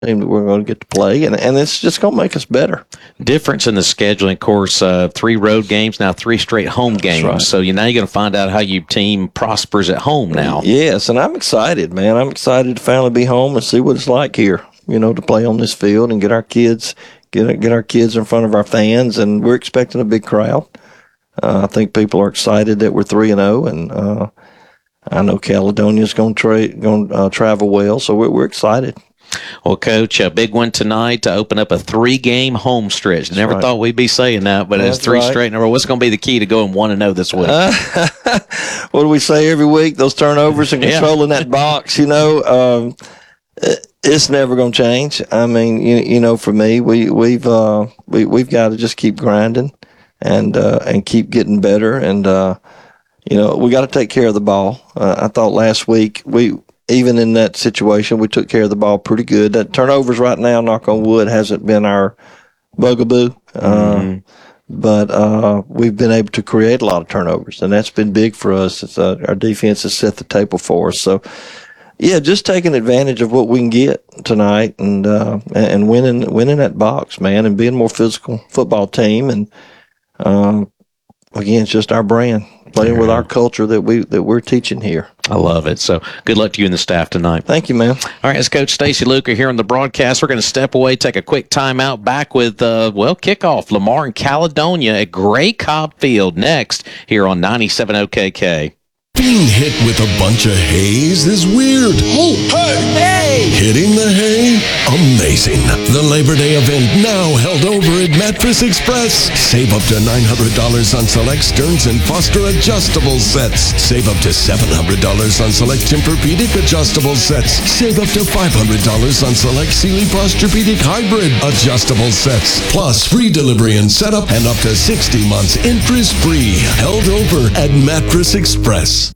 team that we're going to get to play, and it's just going to make us better. Difference in the scheduling, of course, 3 road games, now 3 straight home games. Right. So now you're going to find out how your team prospers at home now. Yes, and I'm excited, man. I'm excited to finally be home and see what it's like here, to play on this field and get our kids in front of our fans, and we're expecting a big crowd. I think people are excited that we're 3-0, and I know Caledonia's going to travel well, so we're excited. Well, Coach, a big one tonight to open up a 3-game home stretch. Never thought we'd be saying that, but it's 3 straight in a row. What's going to be the key to going 1-0 this week? What do we say every week? Those turnovers and controlling that box, it's never going to change. I mean, for me, we've got to just keep grinding and keep getting better, and we got to take care of the ball. I thought last week even in that situation, we took care of the ball pretty good. That turnovers right now, knock on wood, hasn't been our bugaboo. But we've been able to create a lot of turnovers, and that's been big for us. It's, our defense has set the table for us. So, yeah, just taking advantage of what we can get tonight, and winning that box, man, and being a more physical football team. And again, it's just our brand, playing with our culture that we're teaching here. I love it. So good luck to you and the staff tonight. Thank you, man. All right, it's Coach Stacy Luker here on the broadcast. We're going to step away, take a quick timeout, back with, kickoff. Lamar and Caledonia at Gray Cobb Field next here on 97 OKK. Being hit with a bunch of haze is weird. Hey! Hitting the hay? Amazing. The Labor Day event now held over at Mattress Express. Save up to $900 on select Stearns & Foster adjustable sets. Save up to $700 on select Tempur-Pedic adjustable sets. Save up to $500 on select Sealy Posturepedic hybrid adjustable sets. Plus free delivery and setup and up to 60 months interest-free. Held over at Mattress Express.